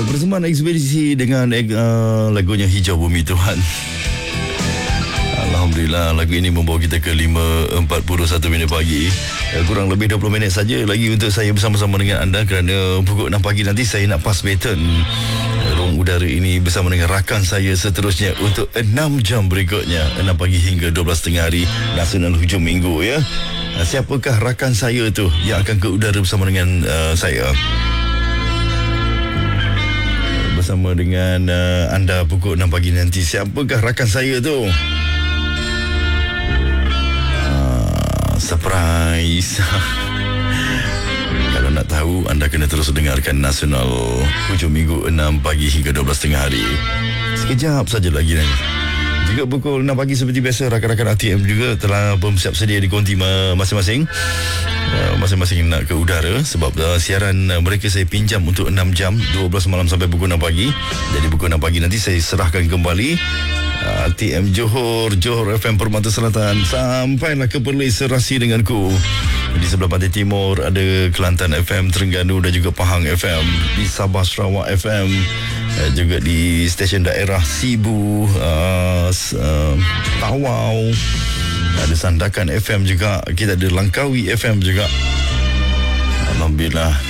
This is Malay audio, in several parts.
Persembahan ekspedisi dengan lagunya Hijau Bumi Tuhan. Alhamdulillah, lagu ini membawa kita ke 5.41 pagi. Kurang lebih 20 minit saja lagi untuk saya bersama-sama dengan anda, kerana pukul 6 pagi nanti saya nak pass baton ruang udara ini bersama dengan rakan saya seterusnya untuk 6 jam berikutnya, 6 pagi hingga 12.30 hari Nasional Hujung Minggu ya. Siapakah rakan saya tu yang akan ke udara bersama dengan saya? Bersama dengan anda pukul 6 pagi nanti. Siapakah rakan saya tu? Surprise. Kalau nak tahu, anda kena terus dengarkan Nasional Hujung Minggu 6 pagi hingga 12.30 hari. Sekejap saja lagi nanti. Juga pukul 6 pagi seperti biasa, rakan-rakan RTM juga telah bersiap sedia di konti masing-masing. Masing-masing nak ke udara sebab siaran mereka saya pinjam untuk 6 jam, 12 malam sampai pukul 6 pagi. Jadi pukul 6 pagi nanti saya serahkan kembali RTM Johor FM Permata Selatan sampailah ke Perlis serasi denganku. Di sebelah pantai timur ada Kelantan FM, Terengganu dan juga Pahang FM. Di Sabah Sarawak FM, juga di stesen daerah Sibu, Tawau, ada Sandakan FM juga. Kita ada Langkawi FM juga. Alhamdulillah.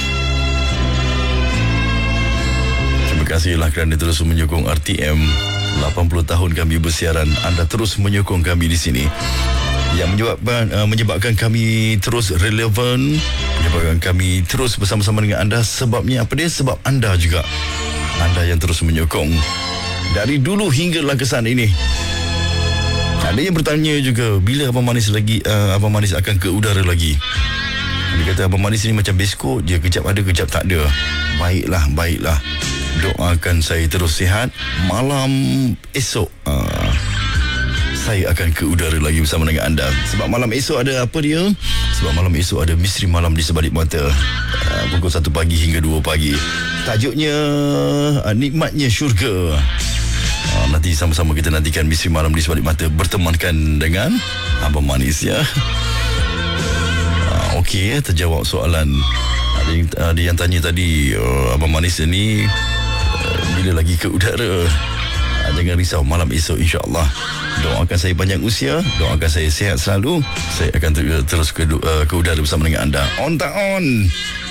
Terima kasihlah kerana terus menyokong RTM. 80 tahun kami bersiaran, anda terus menyokong kami di sini. Yang menyebabkan kami terus relevan, menyebabkan kami terus bersama-sama dengan anda. Sebabnya apa dia? Sebab anda juga. Anda yang terus menyokong dari dulu hingga langkasan ini. Ada yang bertanya juga, bila Abang Manis Abang Manis akan ke udara lagi? Dia kata Abang Manis ni macam biskut, dia kejap ada kejap tak ada. Baiklah. Doakan saya terus sihat. Malam esok saya akan ke udara lagi bersama dengan anda. Sebab malam esok ada apa dia? Sebab malam esok ada Misteri Malam di Sebalik Mata, pukul 1 pagi hingga 2 pagi. Tajuknya Nikmatnya Syurga. Nanti sama-sama kita nantikan Misteri Malam di Sebalik Mata bertemankan dengan Abang Manis ya. Okey, terjawab soalan. Ada yang tanya tadi, Abang Manis ni bila lagi ke udara? Jangan risau, malam esok insya-Allah. Doakan saya panjang usia, doakan saya sihat selalu. Saya akan terus ke udara bersama dengan anda. On tak on?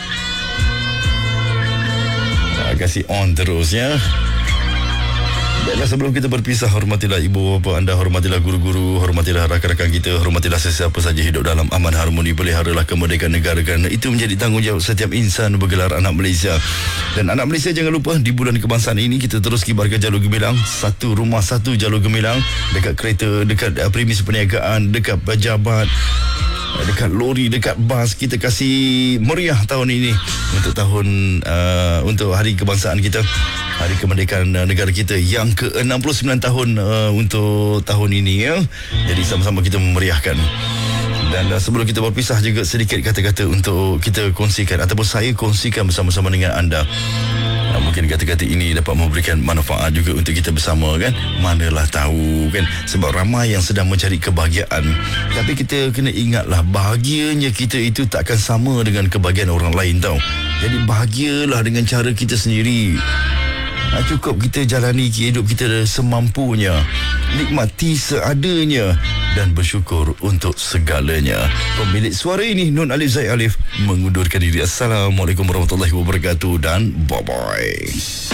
Kasih on terus ya. Baiklah, sebelum kita berpisah, hormatilah ibu bapa anda, hormatilah guru-guru, hormatilah rakan-rakan kita, hormatilah sesiapa saja hidup dalam aman harmoni. Peliharalah kemerdekaan negara, kerana itu menjadi tanggungjawab setiap insan bergelar anak Malaysia. Dan anak Malaysia, jangan lupa di bulan kebangsaan ini kita terus kibarkan jalur gemilang. Satu rumah, satu jalur gemilang. Dekat kereta, dekat premis perniagaan, dekat pejabat, dekat lori, dekat bas. Kita kasih meriah tahun ini untuk hari kebangsaan kita, hari kemerdekaan negara kita yang ke-69 tahun untuk tahun ini ya. Jadi sama-sama kita memeriahkan. Dan sebelum kita berpisah juga, sedikit kata-kata untuk kita kongsikan ataupun saya kongsikan bersama-sama dengan anda. Mungkin kata-kata ini dapat memberikan manfaat juga untuk kita bersama kan. Manalah tahu kan, sebab ramai yang sedang mencari kebahagiaan. Tapi kita kena ingatlah, bahagianya kita itu takkan sama dengan kebahagiaan orang lain tau. Jadi bahagialah dengan cara kita sendiri. Cukup kita jalani hidup kita semampunya, nikmati seadanya dan bersyukur untuk segalanya. Pemilik suara ini Nun Alif Zaid Alif mengundurkan diri. Assalamualaikum warahmatullahi wabarakatuh dan bye-bye.